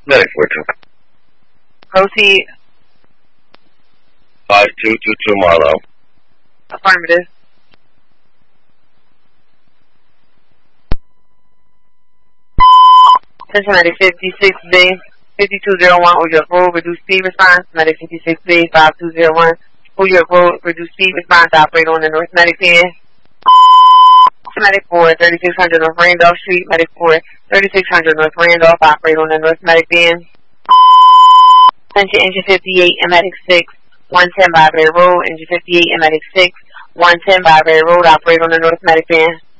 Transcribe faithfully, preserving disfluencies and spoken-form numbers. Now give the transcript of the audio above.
Medic four two. Proceed. five two two two Marlowe. Affirmative. Attention Medic fifty-six B, fifty-two oh one, Old Road, reduce speed response. Medic fifty-six B, five two oh one, Old Road, reduce speed response, operate on the North Medic Pen. Medic four, thirty-six hundred North Randolph Street. Medic four, thirty-six hundred North Randolph, operate on the North Medic Pen. Attention Engine fifty-eight and Medic six, one ten Byberry Road. Engine fifty-eight and Medic six, one ten Byberry Road, operate on the North Medic Pen.